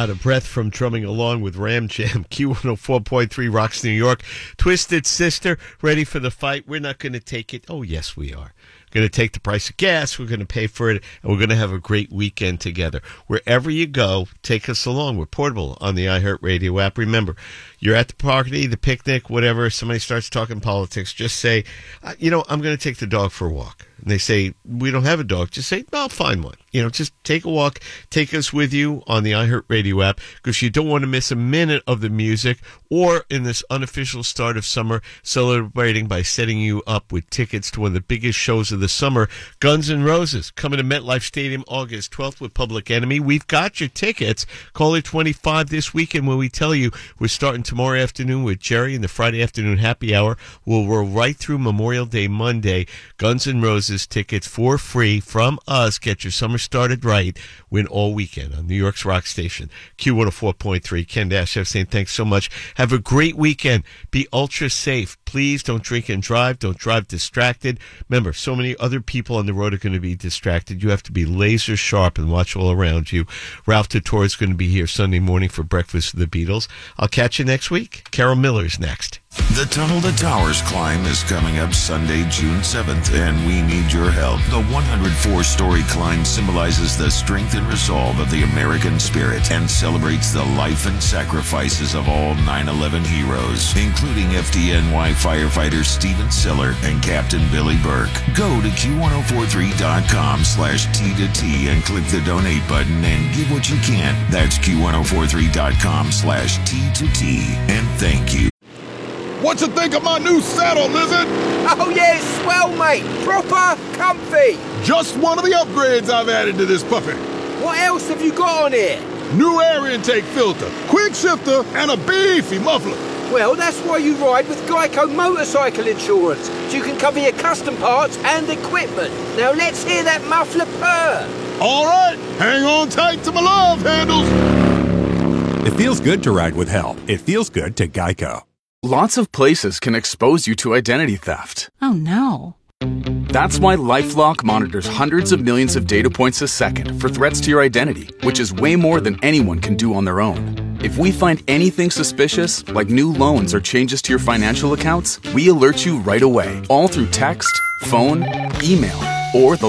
out of breath from drumming along with Ram Jam. Q104.3 rocks New York. Twisted Sister, ready for the fight. We're not going to take it. Oh, yes, we are. Going to take the price of gas. We're going to pay for it, and we're going to have a great weekend together. Wherever you go, take us along. We're portable on the iHeartRadio app. Remember, you're at the party, the picnic, whatever. Somebody starts talking politics. Just say, I'm going to take the dog for a walk. And they say, we don't have a dog. Just say, I'll find one. Just take a walk. Take us with you on the iHeartRadio app because you don't want to miss a minute of the music or in this unofficial start of summer, celebrating by setting you up with tickets to one of the biggest shows of the summer, Guns N' Roses, coming to MetLife Stadium August 12th with Public Enemy. We've got your tickets. Call it 25 this weekend when we tell you we're starting tomorrow afternoon with Jerry and the Friday afternoon happy hour. We'll roll right through Memorial Day Monday. Guns N' Roses tickets for free from us. Get your summer started right. Win all weekend on New York's Rock Station. Q104.3. Ken Dashev saying thanks so much. Have a great weekend. Be ultra safe. Please don't drink and drive. Don't drive distracted. Remember, so many other people on the road are going to be distracted. You have to be laser sharp and watch all around you. Ralph Totore is going to be here Sunday morning for Breakfast with the Beatles. I'll catch you next week. Carol Miller's next. The Tunnel to Towers climb is coming up Sunday, June 7th, and we need your help. The 104-story climb symbolizes the strength and resolve of the American spirit and celebrates the life and sacrifices of all 9/11 heroes, including FDNY firefighter Steven Siller and Captain Billy Burke. Go to Q1043.com/T2T and click the donate button and give what you can. That's Q1043.com/T2T. And thank you. What you think of my new saddle, Lizard? Oh, yeah, it's swell, mate. Proper comfy. Just one of the upgrades I've added to this puppy. What else have you got on here? New air intake filter, quick shifter, and a beefy muffler. Well, that's why you ride with Geico Motorcycle Insurance, so you can cover your custom parts and equipment. Now let's hear that muffler purr. All right, hang on tight to my love handles. It feels good to ride with help. It feels good to Geico. Lots of places can expose you to identity theft. Oh, no. That's why LifeLock monitors hundreds of millions of data points a second for threats to your identity, which is way more than anyone can do on their own. If we find anything suspicious, like new loans or changes to your financial accounts, we alert you right away, all through text, phone, email, or the